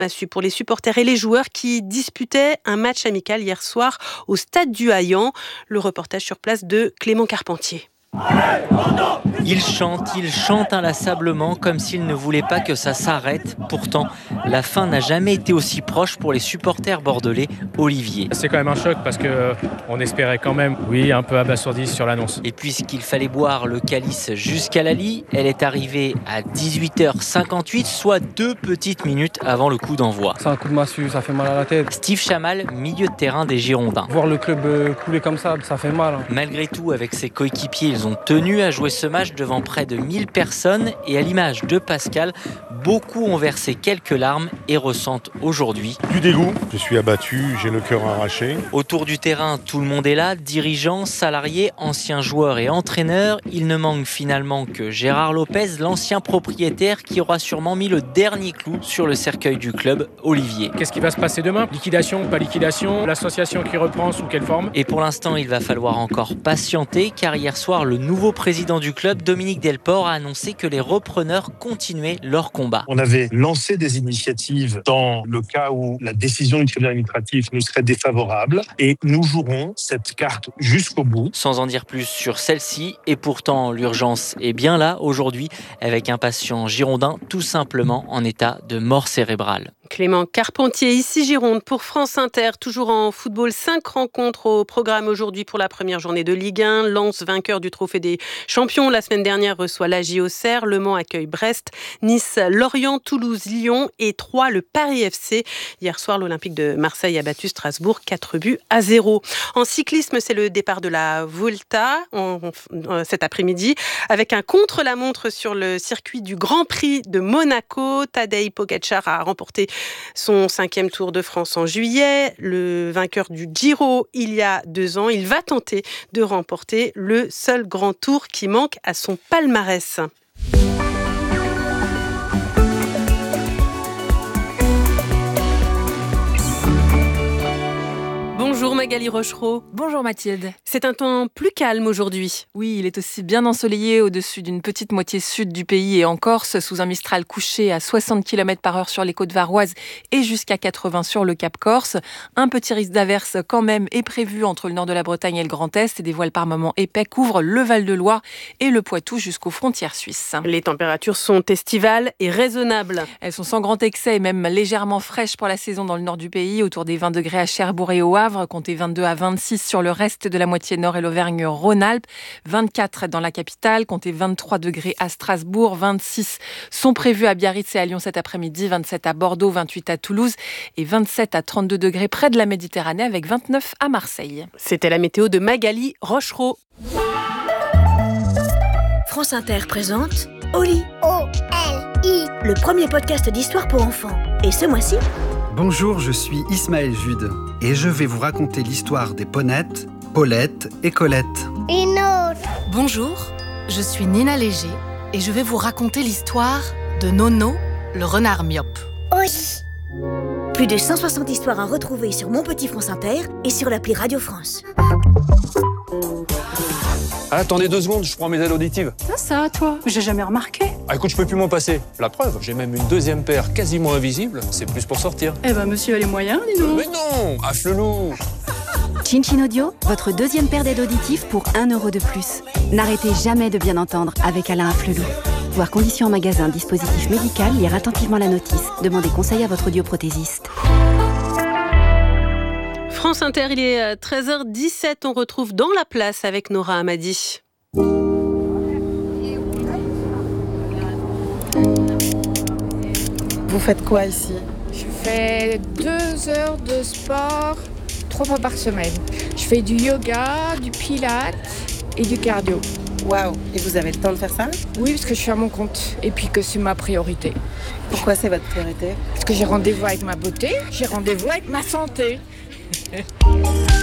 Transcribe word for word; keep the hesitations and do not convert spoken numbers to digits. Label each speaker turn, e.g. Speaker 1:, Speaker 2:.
Speaker 1: massue pour les supporters et les joueurs qui disputaient un match amical hier soir au stade du Haillan. Le reportage sur place de Clément Carpentier.
Speaker 2: Il chante, il chante inlassablement comme s'il ne voulait pas que ça s'arrête. Pourtant, la fin n'a jamais été aussi proche pour les supporters bordelais. Olivier.
Speaker 3: C'est quand même un choc parce qu'on espérait quand même, oui, un peu abasourdi sur l'annonce.
Speaker 2: Et puisqu'il fallait boire le calice jusqu'à Lally, elle est arrivée à dix-huit heures cinquante-huit, soit deux petites minutes avant le coup d'envoi.
Speaker 4: C'est un coup de massue, ça fait mal à la tête.
Speaker 2: Steve Chamal, milieu de terrain des Girondins.
Speaker 4: Voir le club couler comme ça, ça fait mal. Hein.
Speaker 2: Malgré tout, avec ses coéquipiers, ils ont tenu à jouer ce match devant près de mille personnes et à l'image de Pascal, beaucoup ont versé quelques larmes et ressentent aujourd'hui
Speaker 5: du dégoût. Je suis abattu, j'ai le cœur arraché.
Speaker 2: Autour du terrain, tout le monde est là, dirigeants, salariés, anciens joueurs et entraîneurs. Il ne manque finalement que Gérard Lopez, l'ancien propriétaire qui aura sûrement mis le dernier clou sur le cercueil du club, Olivier.
Speaker 3: Qu'est-ce qui va se passer demain ? Liquidation, pas liquidation ? L'association qui reprend, sous quelle forme ?
Speaker 2: Et pour l'instant, il va falloir encore patienter car hier soir, le nouveau président du club, Dominique Delport, a annoncé que les repreneurs continuaient leur combat.
Speaker 6: On avait lancé des initiatives dans le cas où la décision du tribunal administratif nous serait défavorable et nous jouerons cette carte jusqu'au bout.
Speaker 2: Sans en dire plus sur celle-ci, et pourtant l'urgence est bien là aujourd'hui avec un patient girondin tout simplement en état de mort cérébrale.
Speaker 1: Clément Carpentier, ici Gironde pour France Inter. Toujours en football, cinq rencontres au programme aujourd'hui pour la première journée de Ligue un. Lens, vainqueur du Trophée des Champions, la semaine dernière reçoit l'A J Auxerre. Le Mans accueille Brest. Nice, Lorient, Toulouse, Lyon et Troyes, le Paris F C. Hier soir, l'Olympique de Marseille a battu Strasbourg quatre buts à zéro. En cyclisme, c'est le départ de la Vuelta en, en, cet après-midi avec un contre-la-montre sur le circuit du Grand Prix de Monaco. Tadej Pogačar a remporté son cinquième Tour de France en juillet, le vainqueur du Giro il y a deux ans. Il va tenter de remporter le seul grand tour qui manque à son palmarès. Bonjour Magali Rochereau.
Speaker 7: Bonjour Mathilde.
Speaker 1: C'est un temps plus calme aujourd'hui.
Speaker 7: Oui, il est aussi bien ensoleillé au-dessus d'une petite moitié sud du pays et en Corse, sous un Mistral couché à soixante kilomètres par heure sur les côtes varoises et jusqu'à quatre-vingts sur le Cap Corse. Un petit risque d'averse quand même est prévu entre le nord de la Bretagne et le Grand Est et des voiles par moments épais couvrent le Val-de-Loire et le Poitou jusqu'aux frontières suisses.
Speaker 1: Les températures sont estivales et raisonnables.
Speaker 7: Elles sont sans grand excès et même légèrement fraîches pour la saison dans le nord du pays, autour des vingt degrés à Cherbourg et au Havre, comptez vingt-deux à vingt-six sur le reste de la moitié nord et l'Auvergne-Rhône-Alpes, vingt-quatre dans la capitale, comptez vingt-trois degrés à Strasbourg, vingt-six sont prévus à Biarritz et à Lyon cet après-midi, vingt-sept à Bordeaux, vingt-huit à Toulouse et vingt-sept à trente-deux degrés près de la Méditerranée avec vingt-neuf à Marseille.
Speaker 1: C'était la météo de Magali Rochereau.
Speaker 8: France Inter présente Oli. O L I. Le premier podcast d'histoire pour enfants. Et ce mois-ci...
Speaker 9: Bonjour, je suis Ismaël Jude et je vais vous raconter l'histoire des Ponettes, Paulette et Colette.
Speaker 8: Une autre.
Speaker 10: Bonjour, je suis Nina Léger et je vais vous raconter l'histoire de Nono, le renard myope.
Speaker 8: Oui. Plus de cent soixante histoires à retrouver sur Mon Petit France Inter et sur l'appli Radio France.
Speaker 11: Ah, attendez deux secondes, je prends mes aides auditives.
Speaker 12: Ça, ça, toi, j'ai jamais remarqué.
Speaker 11: Ah, écoute, je peux plus m'en passer. La preuve, j'ai même une deuxième paire quasiment invisible. C'est plus pour sortir.
Speaker 12: Eh ben, monsieur a les moyens, dis donc.
Speaker 11: Mais non, affle-loup.
Speaker 13: Chin Chin Audio, votre deuxième paire d'aides auditives pour un euro de plus. N'arrêtez jamais de bien entendre avec Alain Afflelou. Voir conditions en magasin, dispositif médical, lire attentivement la notice. Demandez conseil à votre audioprothésiste.
Speaker 1: France Inter, il est treize heures dix-sept, on retrouve Dans la place avec Nora Hamadi.
Speaker 14: Vous faites quoi ici ?
Speaker 15: Je fais deux heures de sport trois fois par semaine. Je fais du yoga, du pilates et du cardio.
Speaker 14: Waouh! Et vous avez le temps de faire ça?
Speaker 15: Oui, parce que je suis à mon compte et puis que c'est ma priorité.
Speaker 14: Pourquoi c'est votre priorité?
Speaker 15: Parce que j'ai rendez-vous avec ma beauté, j'ai rendez-vous avec ma santé.